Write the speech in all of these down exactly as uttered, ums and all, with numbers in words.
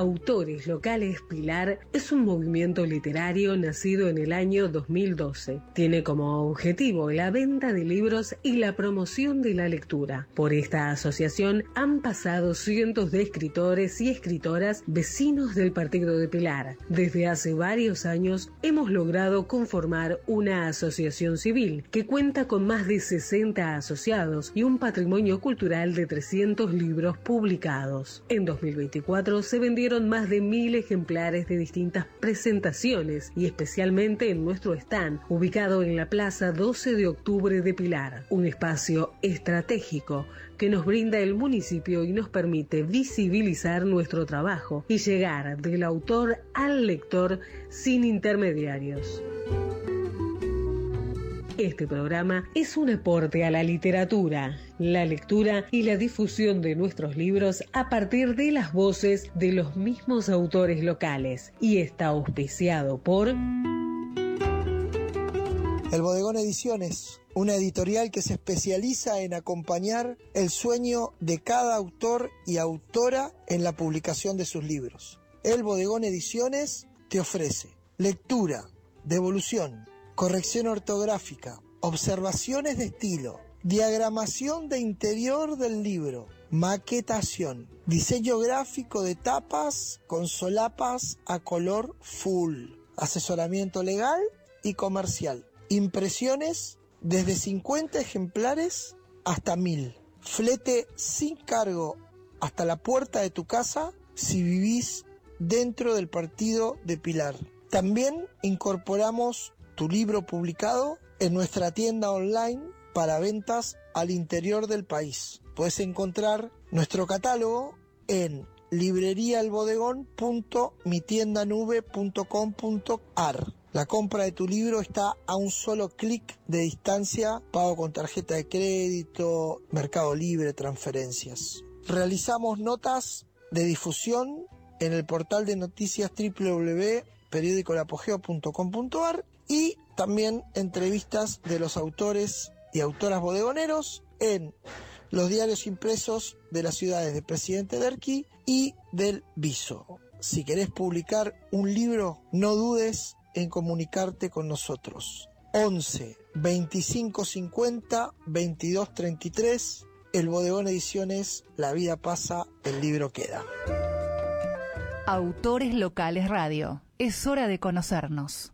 Autores Locales Pilar es un movimiento literario nacido en el año dos mil doce. Tiene como objetivo la venta de libros y la promoción de la lectura. Por esta asociación han pasado cientos de escritores y escritoras vecinos del partido de Pilar. Desde hace varios años hemos logrado conformar una asociación civil que cuenta con más de sesenta asociados y un patrimonio cultural de trescientos libros publicados. En dos mil veinticuatro se vendieron más de mil ejemplares de distintas presentaciones y especialmente en nuestro stand, ubicado en la Plaza doce de octubre de Pilar, un espacio estratégico que nos brinda el municipio y nos permite visibilizar nuestro trabajo y llegar del autor al lector sin intermediarios. Este programa es un aporte a la literatura, la lectura y la difusión de nuestros libros a partir de las voces de los mismos autores locales y está auspiciado por El Bodegón Ediciones, una editorial que se especializa en acompañar el sueño de cada autor y autora en la publicación de sus libros. El Bodegón Ediciones te ofrece lectura, devolución, corrección ortográfica, observaciones de estilo, diagramación de interior del libro, maquetación, diseño gráfico de tapas con solapas a color full, asesoramiento legal y comercial, impresiones desde cincuenta ejemplares hasta mil, flete sin cargo hasta la puerta de tu casa si vivís dentro del partido de Pilar. También incorporamos tu libro publicado en nuestra tienda online para ventas al interior del país. Puedes encontrar nuestro catálogo en librería el bodegón punto mi tienda nube punto com punto ar. La compra de tu libro está a un solo clic de distancia, pago con tarjeta de crédito, Mercado Libre, transferencias. Realizamos notas de difusión en el portal de noticias doble u doble u doble u punto periódico el apogeo punto com punto ar y también entrevistas de los autores y autoras bodegoneros en los diarios impresos de las ciudades de Presidente Derqui y del Viso. Si querés publicar un libro, no dudes en comunicarte con nosotros. once veinticinco cincuenta veintidós treinta y tres. El Bodegón Ediciones, la vida pasa, el libro queda. Autores Locales Radio. Es hora de conocernos.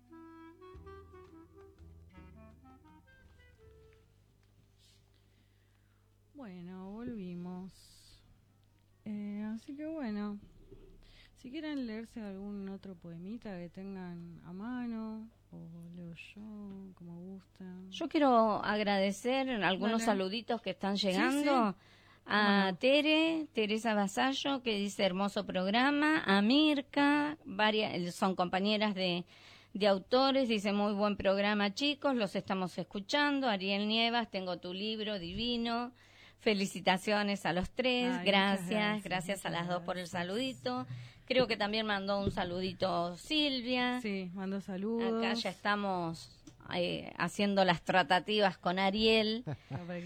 Bueno, volvimos. Eh, así que bueno, si quieren leerse algún otro poemita que tengan a mano, o leo yo, como gustan. Yo quiero agradecer algunos Dale. saluditos que están llegando. Sí, sí. A bueno. Tere, Teresa Vasallo, que dice hermoso programa. A Mirka, varias, son compañeras de, de autores, dice muy buen programa chicos, los estamos escuchando. Ariel Nievas, tengo tu libro divino. Felicitaciones a los tres, Ay, gracias, gracias, gracias a las dos por el saludito. Creo que también mandó un saludito Silvia. Sí, mandó saludos. Acá ya estamos eh, haciendo las tratativas con Ariel.